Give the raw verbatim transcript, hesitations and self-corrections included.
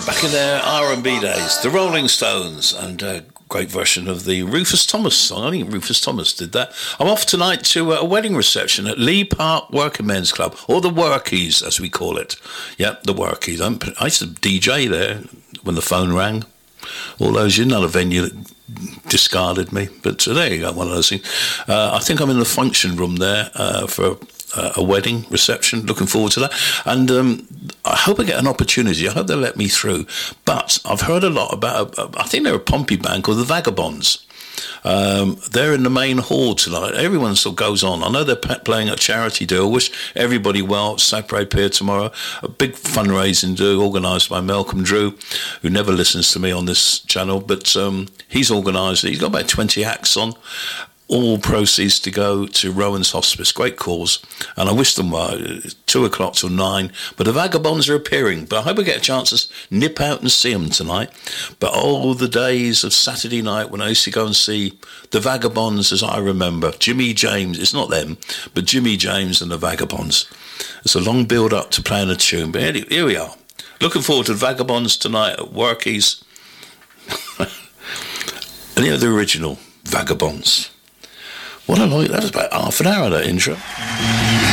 Back in their R and B days, the Rolling Stones, and a great version of the Rufus Thomas song. I think Rufus Thomas did that. I'm off tonight to a wedding reception at Lee Park Working Men's Club, or the Workies, as we call it. Yep, the Workies. I'm, I used to D J there when the phone rang. All those years, another venue that discarded me. But uh, there you go, one of those things. Uh, I think I'm in the function room there uh, for uh, a wedding reception. Looking forward to that. And um, I hope I get an opportunity. I hope they'll let me through. But I've heard a lot about, uh, I think they're a Pompey band called the Vagabonds. Um, they're in the main hall tonight. Everyone still goes on. I know they're p- playing a charity do. I wish everybody well. Sapre Pier tomorrow. A big fundraising do organised by Malcolm Drew, who never listens to me on this channel, but um, he's organised it. He's got about twenty acts on. All proceeds to go to Rowan's Hospice. Great cause. And I wish them well. Two o'clock till nine. But the Vagabonds are appearing. But I hope I get a chance to nip out and see them tonight. But all the days of Saturday night when I used to go and see the Vagabonds, as I remember, Jimmy James, it's not them, but Jimmy James and the Vagabonds. It's a long build up to playing a tune. But anyway, here we are. Looking forward to Vagabonds tonight at Workies. And you know, the original Vagabonds. What a like, that was about half an hour, that intro.